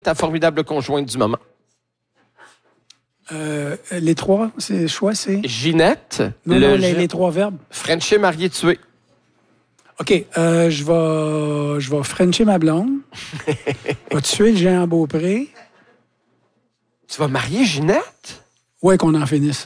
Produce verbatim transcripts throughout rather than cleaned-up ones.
Ta formidable conjointe du moment. Euh, les trois, c'est choix, c'est... Ginette. Non, le non, les, G- les trois verbes. Frencher, marié, tué. OK, euh, je vais je vais frencher ma blonde. Je vais tuer le géant Beaupré. Tu vas marier Ginette? Ouais, qu'on en finisse.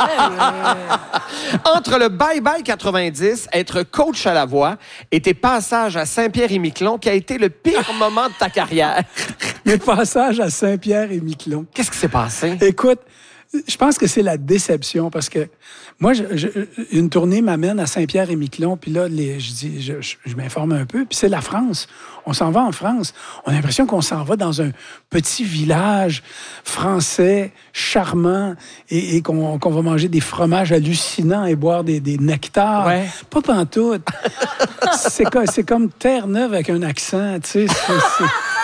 Entre le Bye Bye quatre-vingt-dix, être coach à la voix et tes passages à Saint-Pierre-et-Miquelon, qui a été le pire moment de ta carrière? Mes passages à Saint-Pierre-et-Miquelon. Qu'est-ce qui s'est passé? Écoute, je pense que c'est la déception parce que moi, je, je, une tournée m'amène à Saint-Pierre-et-Miquelon, puis là, les, je dis, je, je, je m'informe un peu, puis c'est la France. On s'en va en France. On a l'impression qu'on s'en va dans un petit village français, charmant, et, et qu'on, qu'on va manger des fromages hallucinants et boire des, des nectars. Ouais. Pas pantoute. c'est, comme, c'est comme Terre-Neuve avec un accent, tu sais. C'est, c'est...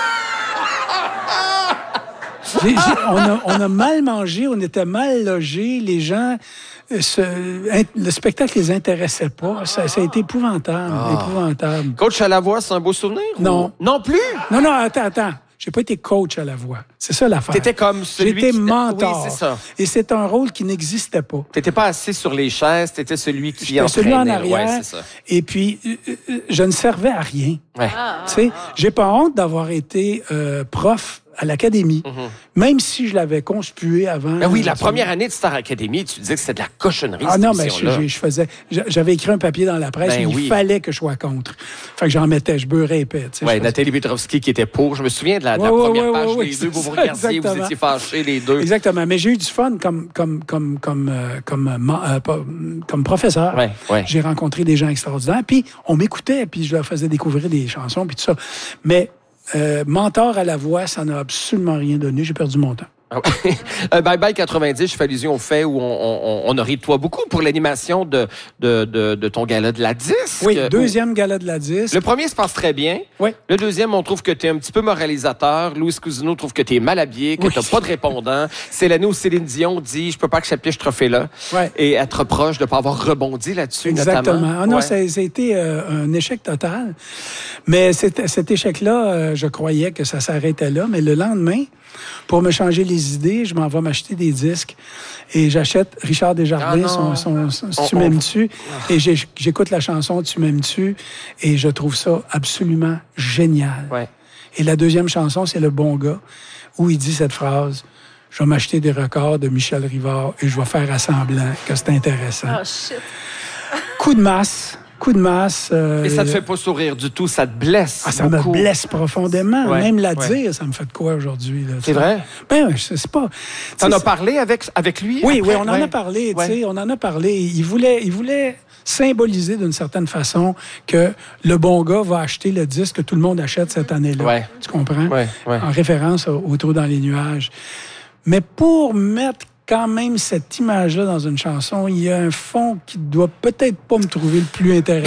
J'ai, j'ai, on, a, on a mal mangé, on était mal logés, les gens, euh, se, in, le spectacle les intéressait pas. Ça, ça a été épouvantable, Ah. épouvantable. Coach à la voix, c'est un beau souvenir? Non. Ou... Non plus? Non, non, attends, attends. J'ai pas été coach à la voix. C'est ça l'affaire. T'étais comme celui J'étais qui... mentor. Oui, c'est ça. Et c'est un rôle qui n'existait pas. T'étais pas assis sur les chaises, t'étais celui qui J'étais entraînait. celui en arrière. Ouais, c'est ça. Et puis, euh, euh, je ne servais à rien. Ouais. Tu sais, j'ai pas honte d'avoir été euh, prof à l'académie, Mm-hmm. même si je l'avais conspué avant. Ben oui, la euh, première année de Star Academy, tu disais que c'était de la cochonnerie, Ah cette non, mais je, émission-là. je, je faisais... J'avais écrit un papier dans la presse, Ben il oui. fallait que je sois contre. Fait que j'en mettais, je beurrais épais. Tu sais, Ouais, je faisais- Nathalie Petrovski qui était pour. Je me souviens de la, de la Ouais, ouais, première ouais, page, ouais, les ouais, deux, vous c'est vous ça, regardiez, vous exactement. étiez fâchés, les deux. Exactement, mais j'ai eu du fun comme, comme, comme, comme, euh, comme, euh, ma- euh, pas- comme professeur. Ouais, ouais. J'ai rencontré des gens extraordinaires, puis on m'écoutait, puis je leur faisais découvrir des chansons, puis tout ça. Mais euh, mentor à la voix, ça n'a absolument rien donné. J'ai perdu mon temps. Euh, Bye Bye quatre-vingt-dix, je fais allusion au fait où on, on, on a ri de toi beaucoup pour l'animation de, de, de, de ton gala de la disque. Oui, deuxième gala de la disque. Le premier se passe très bien. Oui. Le deuxième, on trouve que tu es un petit peu moralisateur. Louis Cousineau trouve que tu es mal habillé, que Oui. tu n'as pas de répondant. C'est l'année où Céline Dion dit « Je peux pas accepter ce trophée-là Ouais. ». Et elle te reproche de ne pas avoir rebondi là-dessus, Exactement. notamment. Ah non, Ouais. ça, ça a été euh, un échec total. Mais cet, cet échec-là, euh, je croyais que ça s'arrêtait là. Mais le lendemain, pour me changer les idées, je m'en vais m'acheter des disques et j'achète Richard Desjardins, Ah non. son, son, son On- Tu on- m'aimes-tu? Et j'ai- j'écoute la chanson Tu m'aimes-tu? Et je trouve ça absolument génial. Ouais. Et la deuxième chanson, c'est Le Bon Gars, où il dit cette phrase. Je vais m'acheter des records de Michel Rivard et je vais faire à semblant que c'est intéressant. Oh, shit. Coup de masse, coup de masse. euh, Et ça te fait pas sourire du tout, ça te blesse. Ah, ça me beaucoup. blesse profondément. Ouais, Même la ouais. dire, ça me fait de quoi aujourd'hui? là, tu C'est sais. vrai? Ben, oui, c'est c'est pas... T'en tu as sais, parlé avec, avec lui? Oui, après? oui, on en Ouais. a parlé, tu Ouais. sais, on en a parlé. Il voulait, il voulait symboliser d'une certaine façon que le bon gars va acheter le disque que tout le monde achète cette année-là. Ouais. Tu comprends? Ouais, ouais. En référence au, au Trou dans les nuages. Mais pour mettre quand même cette image-là dans une chanson, il y a un fond qui doit peut-être pas me trouver le plus intéressant.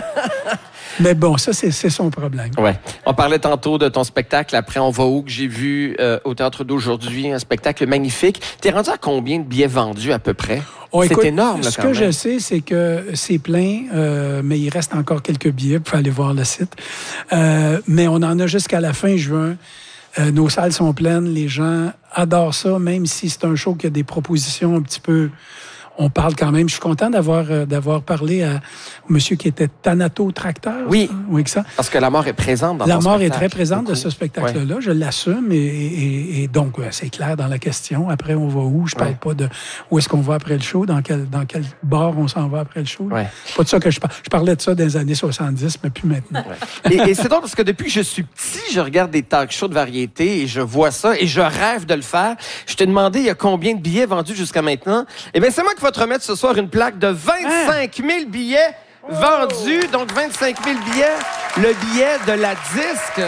Mais bon, ça, c'est c'est son problème. Ouais. On parlait tantôt de ton spectacle Après on va où que j'ai vu euh, au Théâtre d'aujourd'hui, un spectacle magnifique. T'es rendu à combien de billets vendus à peu près? Oh, c'est écoute, énorme, là, Ce quand que même. je sais, c'est que c'est plein, euh, mais il reste encore quelques billets. Vous pouvez aller voir le site. Euh, mais on en a jusqu'à la fin juin. Euh, nos salles sont pleines. Les gens adorent ça, même si c'est un show qui a des propositions un petit peu... On parle quand même. Je suis content d'avoir euh, d'avoir parlé à, au monsieur qui était Thanato-tracteur. Oui. ça? Oui, que ça. Parce que la mort est présente dans La ton mort est spectacle. très présente de Beaucoup. ce spectacle-là. Je l'assume. Et, et- et donc, ouais, c'est clair dans la question. Après, on va où? Je parle Ouais. pas de où est-ce qu'on va après le show, dans quel, dans quel bar on s'en va après le show. Ouais. C'est pas de ça que je parle. Je parlais de ça dans les années soixante-dix, mais plus maintenant. Et, et c'est drôle parce que depuis que je suis petit, je regarde des talk shows de variété et je vois ça et je rêve de le faire. Je t'ai demandé il y a combien de billets vendus jusqu'à maintenant. Eh bien, c'est moi qui vais te remettre ce soir une plaque de vingt-cinq mille billets vendus. Donc, vingt-cinq mille billets, le billet de la disque.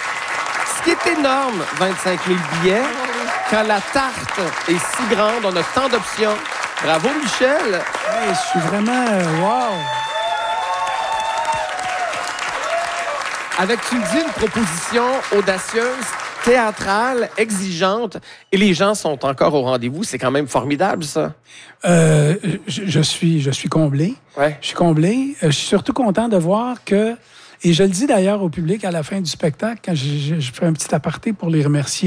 Ce qui est énorme, vingt-cinq mille billets, quand la tarte est si grande, on a tant d'options. Bravo, Michel. Hey, je suis vraiment... euh, wow! Avec, tu me dis, une proposition audacieuse, théâtrale, exigeante, et les gens sont encore au rendez-vous. C'est quand même formidable, ça. Euh, je, je suis, je suis comblé. Ouais. Je suis comblé. Euh, Je suis surtout content de voir que... Et je le dis d'ailleurs au public à la fin du spectacle, quand je, je, je fais un petit aparté pour les remercier.